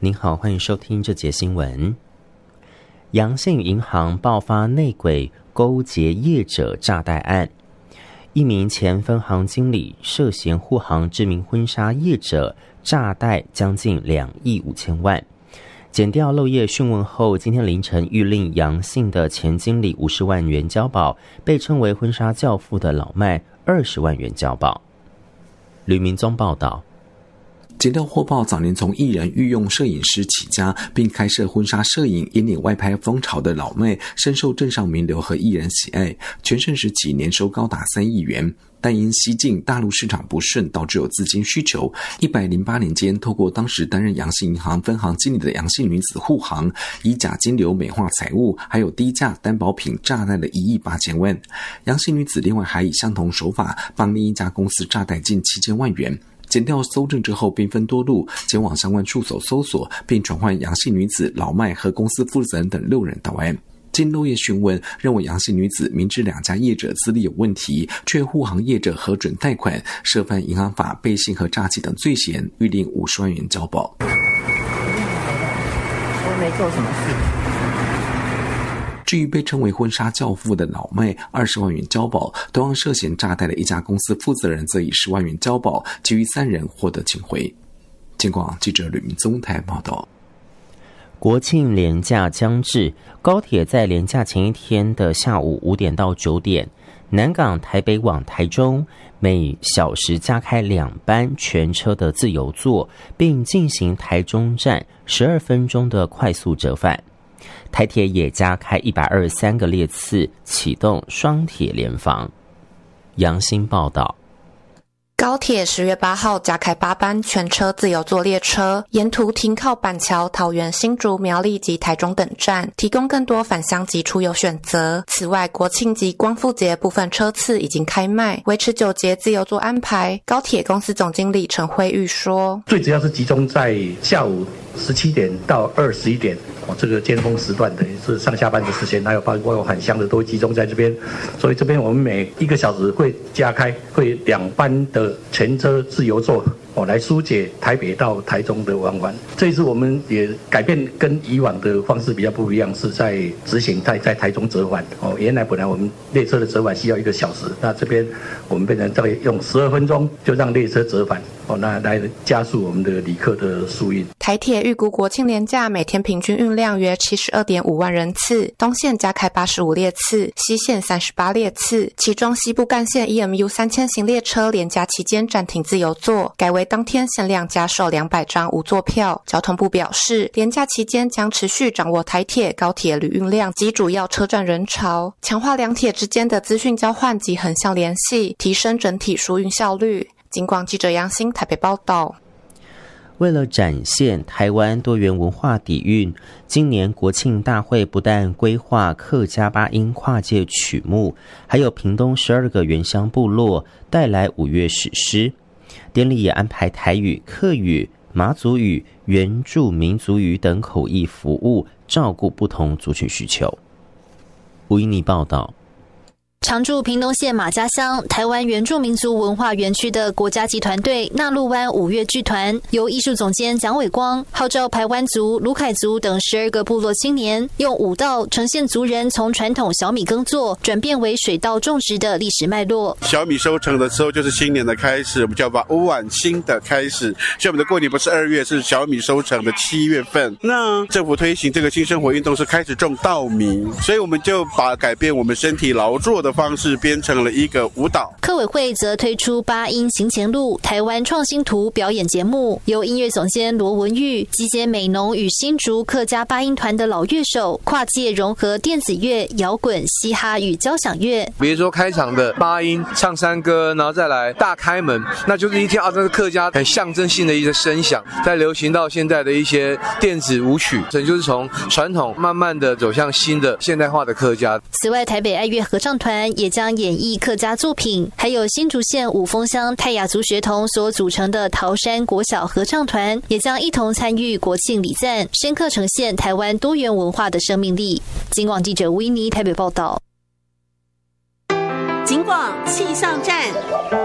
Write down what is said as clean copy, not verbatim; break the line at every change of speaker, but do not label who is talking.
您好，欢迎收听这节新闻。阳信银行爆发内鬼勾结业者诈贷案，一名前分行经理涉嫌护航知名婚纱业者诈贷将近2亿5千万。检调漏夜讯问后，今天凌晨谕令阳信的前经理50万元交保，被称为婚纱教父的老麦20万元交保。吕明宗报道。
检调获报，早年从艺人御用摄影师起家，并开设婚纱摄影引领外拍风潮的老麦，深受镇上名流和艺人喜爱，全盛时期年收高达3亿元。但因西进大陆市场不顺，导致有资金需求。108年间，透过当时担任阳信银行分行经理的阳信女子护航，以假金流美化财物，还有低价担保品诈贷了1亿8千万。阳信女子另外还以相同手法帮另一家公司诈贷近7千万元。检调搜证之后，兵分多路，前往相关处所搜索，并传唤阳信女子、老麦和公司负责人等6人到案。经漏夜询问，认为阳信女子明知2家业者资历有问题，却护航业者核准贷款，涉犯银行法、背信和诈欺等罪嫌，预令50万元交保。
我没做什么事。
至于被称为婚纱教父的老麦20万元交保，同样涉嫌诈贷的一家公司负责人则以10万元交保，其余3人获得请回。警广记者吕明宗台报道。
国庆连假将至，高铁在连假前一天的下午5点到9点，南港台北往台中每小时加开2班全车的自由座，并进行台中站12分钟的快速折返。台铁也加开123个列次，启动双铁联防。杨新报道。
高铁10月8号加开8班全车自由座列车，沿途停靠板桥、桃园、新竹、苗栗及台中等站，提供更多返乡及出游选择。此外，国庆及光复节部分车次已经开卖，维持9节自由座安排。高铁公司总经理陈辉玉说：“
最主要是集中在下午17点到21点，这个尖峰时段，等于是上下班的时间，还有包括返乡的都会集中在这边，所以这边我们每1个小时会加开，会2班的全车自由座，来疏解台北到台中的往返。这一次我们也改变跟以往的方式比较不一样，是在执行在台中折返。原来本来我们列车的折返需要1个小时，那这边我们变成大概用12分钟就让列车折返，那来加速我们的旅客的疏运。
台铁预估国庆连假每天平均运量约72.5万人次，东线加开85列次，西线38列次，其中西部干线 EMU 3000型列车连假期间暂停自由座，改为当天限量加售200张无座票。交通部表示，连假期间将持续掌握台铁、高铁旅运量及主要车站人潮，强化两铁之间的资讯交换及横向联系，提升整体疏运效率。警广记者杨新台北报道。
为了展现台湾多元文化底蕴，今年国庆大会不但规划客家八音跨界曲目，还有屏东12个原乡部落带来5月史诗。典礼也安排台语、客语、马祖语、原住民族语等口译服务，照顾不同族群需求。吴依妮报道。
常驻屏东县马家乡台湾原住民族文化园区的国家级团队纳鹿湾5月剧团，由艺术总监蒋伟光号召排湾族、鲁凯族等12个部落青年，用舞蹈呈现族人从传统小米耕作转变为水稻种植的历史脉络。
小米收成的时候就是新年的开始，我们叫把乌晚新的开始。所以我们的过年不是2月，是小米收成的7月份。那政府推行这个新生活运动是开始种稻米，所以我们就把改变我们身体劳作的方式编成了一个舞蹈。
客委会则推出八音行前路台湾创新图表演节目，由音乐总监罗文玉集结美浓与新竹客家八音团的老乐手，跨界融合电子乐、摇滚、嘻哈与交响乐。
比如说开场的八音唱山歌，然后再来大开门，那就是一听这是客家很象征性的一些声响，再流行到现在的一些电子舞曲，这就是从传统慢慢的走向新的现代化的客家。
此外，台北爱乐合唱团也将演绎客家作品，还有新竹县五峰乡泰雅族学童所组成的桃山国小合唱团，也将一同参与国庆礼赞，深刻呈现台湾多元文化的生命力。警广记者吴依妮台北报道。
警广气象站。